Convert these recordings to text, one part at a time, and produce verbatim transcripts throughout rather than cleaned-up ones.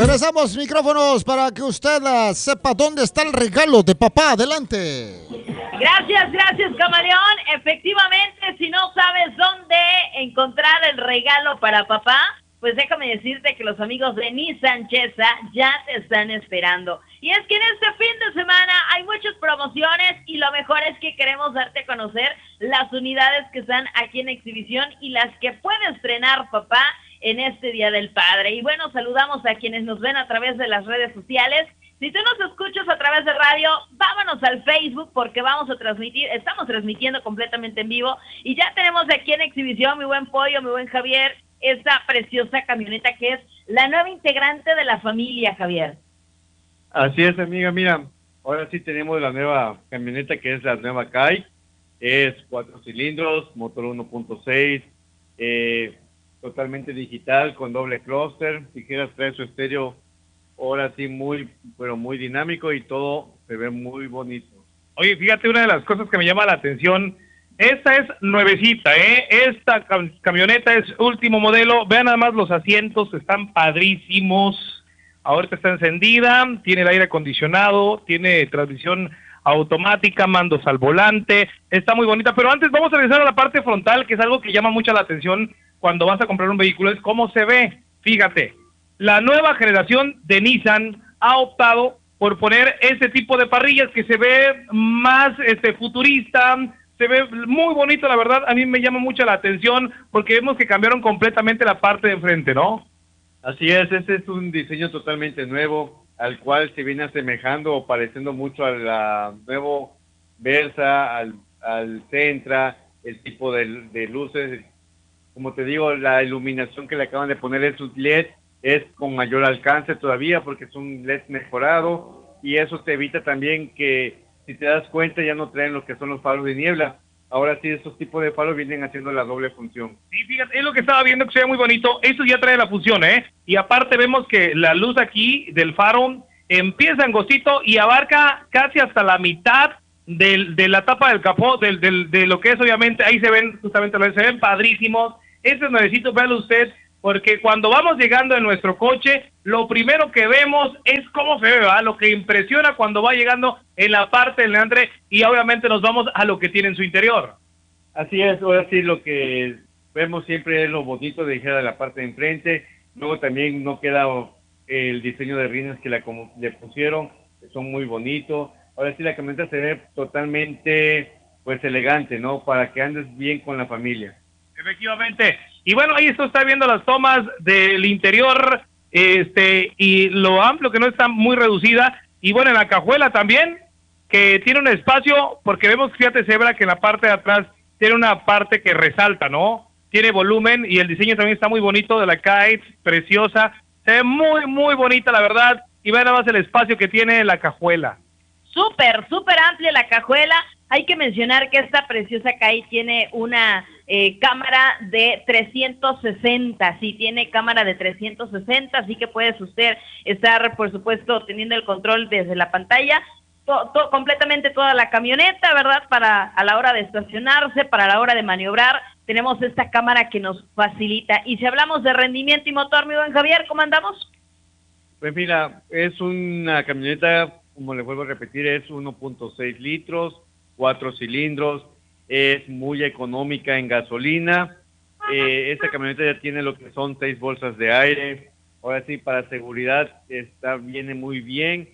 Regresamos micrófonos para que usted uh, sepa dónde está el regalo de papá. Adelante. Gracias, gracias, Camaleón. Efectivamente, si no sabes dónde encontrar el regalo para papá, pues déjame decirte que los amigos de Nissan Chesa ya te están esperando. Y es que en este fin de semana hay muchas promociones y lo mejor es que queremos darte a conocer las unidades que están aquí en exhibición y las que puede estrenar papá en este Día del Padre. Y bueno, saludamos a quienes nos ven a través de las redes sociales. Si tú nos escuchas a través de radio, vámonos al Facebook porque vamos a transmitir, estamos transmitiendo completamente en vivo y ya tenemos aquí en exhibición, mi buen Pollo, mi buen Javier, esta preciosa camioneta que es la nueva integrante de la familia, Javier. Así es, amiga, mira, ahora sí tenemos la nueva camioneta que es la nueva Kai, es cuatro cilindros, motor uno punto seis, eh, totalmente digital con doble clúster, si quieres traer su estéreo, ahora sí muy, pero muy dinámico y todo se ve muy bonito. Oye, fíjate, una de las cosas que me llama la atención, esta es nuevecita, ¿eh? Esta cam camioneta es último modelo, vean nada más los asientos, están padrísimos, ahorita está encendida, tiene el aire acondicionado, tiene transmisión automática, mandos al volante, está muy bonita, pero antes vamos a regresar a la parte frontal, que es algo que llama mucho la atención cuando vas a comprar un vehículo, es cómo se ve. Fíjate, la nueva generación de Nissan ha optado por poner ese tipo de parrillas que se ve más este futurista, se ve muy bonito, la verdad, a mí me llama mucho la atención porque vemos que cambiaron completamente la parte de frente, ¿no? Así es, este es un diseño totalmente nuevo, al cual se viene asemejando o pareciendo mucho al nuevo Versa, al, al Sentra, el tipo de, de luces. Como te digo, la iluminación que le acaban de poner es un L E D, es con mayor alcance todavía porque es un L E D mejorado y eso te evita también que, si te das cuenta, ya no traen lo que son los faros de niebla. Ahora sí, esos tipos de faros vienen haciendo la doble función. Sí, fíjate, es lo que estaba viendo que se ve muy bonito. Eso ya trae la función, ¿eh? Y aparte vemos que la luz aquí del faro empieza angostito y abarca casi hasta la mitad del, de la tapa del capó, del, del, de lo que es obviamente, ahí se ven justamente, se ven padrísimos. Este nuevecito, véalo usted, porque cuando vamos llegando en nuestro coche, lo primero que vemos es cómo se ve, ¿verdad? Lo que impresiona cuando va llegando en la parte del delante y obviamente nos vamos a lo que tiene en su interior. Así es, ahora sí lo que vemos siempre es lo bonito de de la parte de enfrente, luego también no queda el diseño de rines que la, como, le pusieron, que son muy bonitos. Ahora sí la camioneta se ve totalmente pues elegante, ¿no? Para que andes bien con la familia. Efectivamente. Y bueno, ahí esto está viendo las tomas del interior, este, y lo amplio que no está muy reducida. Y bueno, en la cajuela también, que tiene un espacio, porque vemos, fíjate, Zebra, que en la parte de atrás tiene una parte que resalta, ¿no? Tiene volumen y el diseño también está muy bonito de la Kite, preciosa. Se ve muy, muy bonita, la verdad. Y vean nada más el espacio que tiene la cajuela. Súper, súper amplia la cajuela. Hay que mencionar que esta preciosa Kai tiene una eh, cámara de trescientos sesenta, sí, tiene cámara de trescientos sesenta, así que puedes usted estar, por supuesto, teniendo el control desde la pantalla, to, to, completamente toda la camioneta, ¿verdad? Para a la hora de estacionarse, para la hora de maniobrar, tenemos esta cámara que nos facilita. Y si hablamos de rendimiento y motor, mi buen Javier, ¿cómo andamos? Pues mira, es una camioneta, como le vuelvo a repetir, es uno punto seis litros, cuatro cilindros, es muy económica en gasolina. Eh, esta camioneta ya tiene lo que son seis bolsas de aire. Ahora sí, para seguridad está viene muy bien.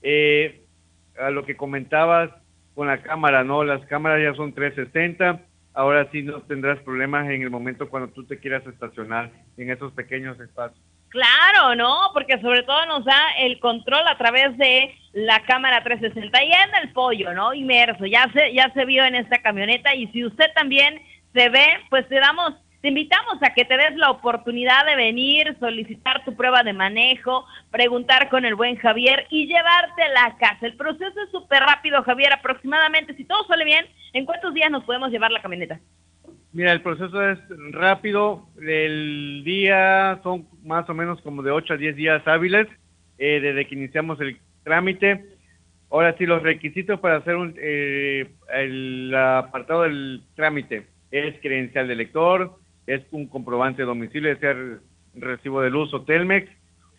Eh, a lo que comentabas con la cámara, ¿no? Las cámaras ya son trescientos sesenta. Ahora sí no tendrás problemas en el momento cuando tú te quieras estacionar en esos pequeños espacios. Claro, ¿no? Porque sobre todo nos da el control a través de la cámara trescientos sesenta y en el pollo, ¿no? Inmerso, ya se, ya se vio en esta camioneta y si usted también se ve, pues te damos, te invitamos a que te des la oportunidad de venir, solicitar tu prueba de manejo, preguntar con el buen Javier y llevártela a casa. El proceso es súper rápido, Javier, aproximadamente, si todo sale bien, ¿en cuántos días nos podemos llevar la camioneta? Mira, el proceso es rápido, el día son más o menos como de ocho a diez días hábiles, eh, desde que iniciamos el trámite. Ahora sí, los requisitos para hacer un, eh, el apartado del trámite es credencial de lector, es un comprobante de domicilio, es el recibo de luz o Telmex,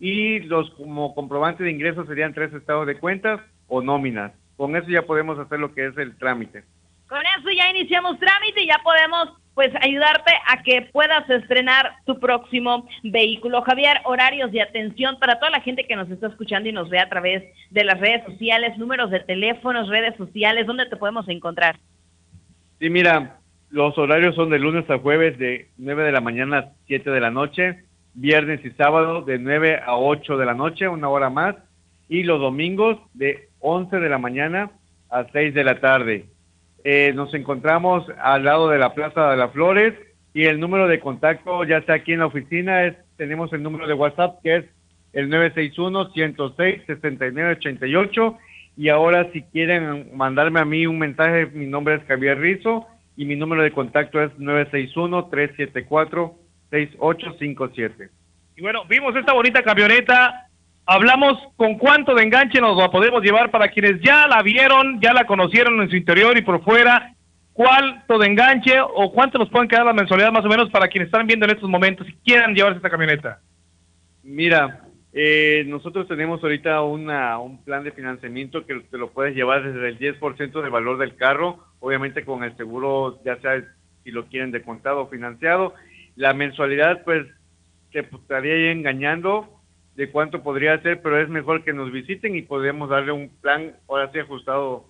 y los como comprobante de ingresos serían tres estados de cuentas o nóminas. Con eso ya podemos hacer lo que es el trámite. Con eso ya iniciamos trámite y ya podemos pues ayudarte a que puedas estrenar tu próximo vehículo. Javier, horarios de atención para toda la gente que nos está escuchando y nos ve a través de las redes sociales, números de teléfonos, redes sociales, ¿dónde te podemos encontrar? Sí, mira, los horarios son de lunes a jueves de nueve de la mañana a siete de la noche, viernes y sábado de nueve a ocho de la noche, una hora más, y los domingos de once de la mañana a seis de la tarde. Eh, nos encontramos al lado de la Plaza de las Flores y el número de contacto, ya sea aquí en la oficina, es tenemos el número de WhatsApp que es el nueve seis uno, ciento seis, sesenta y nueve ochenta y ocho, y ahora si quieren mandarme a mí un mensaje, mi nombre es Javier Rizzo y mi número de contacto es nueve seis uno, tres siete cuatro, seis ocho cinco siete. Y bueno, vimos esta bonita camioneta. Hablamos con cuánto de enganche nos la podemos llevar para quienes ya la vieron, ya la conocieron en su interior y por fuera. ¿Cuánto de enganche o cuánto nos pueden quedar la mensualidad más o menos para quienes están viendo en estos momentos y quieran llevarse esta camioneta? Mira, eh, nosotros tenemos ahorita una, un plan de financiamiento que te lo puedes llevar desde el diez por ciento del valor del carro, obviamente con el seguro, ya sea si lo quieren de contado o financiado. La mensualidad pues te estaría ahí engañando de cuánto podría ser, pero es mejor que nos visiten y podemos darle un plan ahora sí ajustado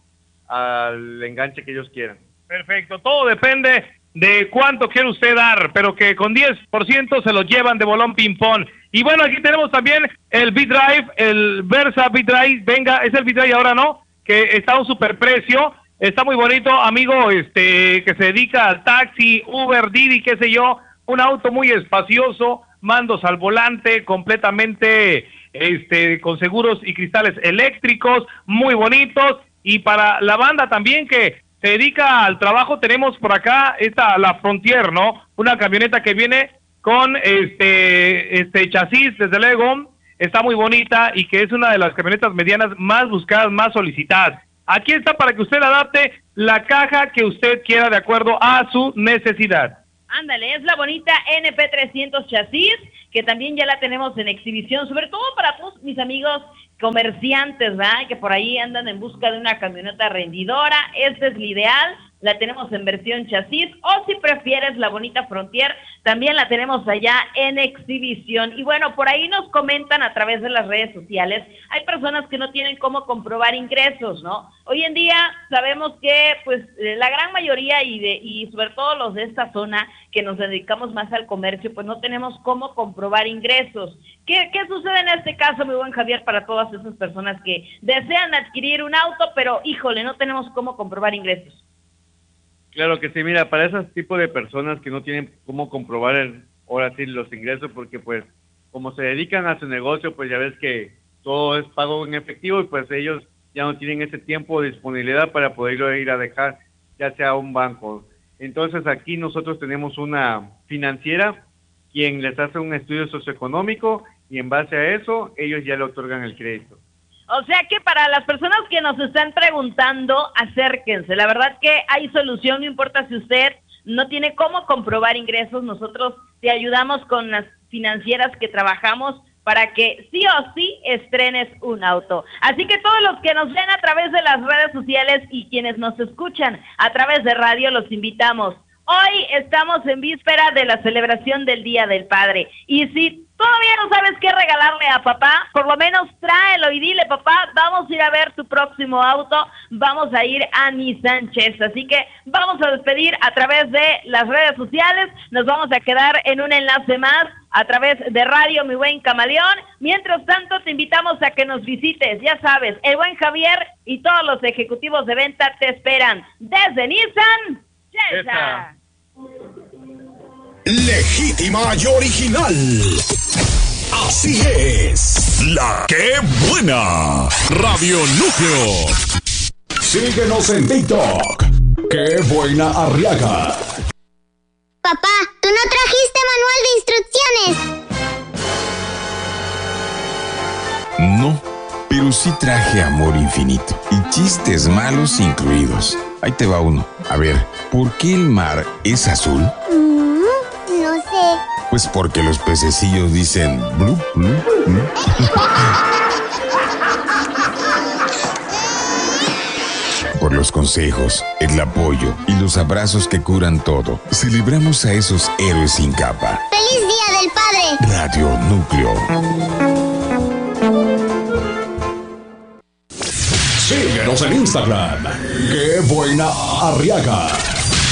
al enganche que ellos quieran. Perfecto, todo depende de cuánto quiere usted dar, pero que con diez por ciento se lo llevan de bolón ping-pong. Y bueno, aquí tenemos también el B-Drive, el Versa B-Drive, venga, es el B-Drive ahora, ¿no? Que está a un superprecio, está muy bonito, amigo, este, que se dedica al taxi, Uber, Didi, qué sé yo, un auto muy espacioso, mandos al volante, completamente este con seguros y cristales eléctricos, muy bonitos, y para la banda también que se dedica al trabajo, tenemos por acá esta, la Frontier, ¿no? Una camioneta que viene con este, este chasis, desde luego, está muy bonita y que es una de las camionetas medianas más buscadas, más solicitadas. Aquí está para que usted adapte la caja que usted quiera de acuerdo a su necesidad. Ándale, es la bonita N P trescientos chasis, que también ya la tenemos en exhibición, sobre todo para todos mis amigos comerciantes, ¿verdad? Que por ahí andan en busca de una camioneta rendidora. Esta es la ideal, la tenemos en versión chasis, o si prefieres la bonita Frontier, también la tenemos allá en exhibición. Y bueno, por ahí nos comentan a través de las redes sociales, hay personas que no tienen cómo comprobar ingresos, ¿no? Hoy en día sabemos que pues la gran mayoría y de y sobre todo los de esta zona que nos dedicamos más al comercio, pues no tenemos cómo comprobar ingresos. ¿Qué, qué sucede en este caso, mi buen Javier, para todas esas personas que desean adquirir un auto, pero híjole, no tenemos cómo comprobar ingresos? Claro que sí, mira, para ese tipo de personas que no tienen cómo comprobar el, ahora sí los ingresos, porque pues como se dedican a su negocio, pues ya ves que todo es pago en efectivo y pues ellos ya no tienen ese tiempo de disponibilidad para poderlo ir a dejar, ya sea a un banco. Entonces aquí nosotros tenemos una financiera quien les hace un estudio socioeconómico y en base a eso ellos ya le otorgan el crédito. O sea que para las personas que nos están preguntando, acérquense. La verdad que hay solución, no importa si usted no tiene cómo comprobar ingresos, nosotros te ayudamos con las financieras que trabajamos para que sí o sí estrenes un auto. Así que todos los que nos ven a través de las redes sociales y quienes nos escuchan a través de radio, los invitamos. Hoy estamos en víspera de la celebración del Día del Padre. Y si todavía no sabes qué regalarle a papá, por lo menos tráelo y dile, papá, vamos a ir a ver tu próximo auto, vamos a ir a Nissan Chesa. Así que vamos a despedir a través de las redes sociales, nos vamos a quedar en un enlace más a través de radio, mi buen camaleón. Mientras tanto, te invitamos a que nos visites, ya sabes, el buen Javier y todos los ejecutivos de venta te esperan desde Nissan Chesa. Legítima y original. Así es. La que buena. Radio Núcleo. Síguenos en TikTok. Qué buena Arriaga. Papá, ¿tú no trajiste manual de instrucciones? No, pero sí traje amor infinito y chistes malos incluidos. Ahí te va uno. A ver, ¿por qué el mar es azul? Mm, no sé. Pues porque los pececillos dicen blu, blu, blu. por los consejos, el apoyo y los abrazos que curan todo. Celebramos a esos héroes sin capa. ¡Feliz Día del Padre! Radio Núcleo. Síguenos en Instagram. ¡Qué buena Arriaga!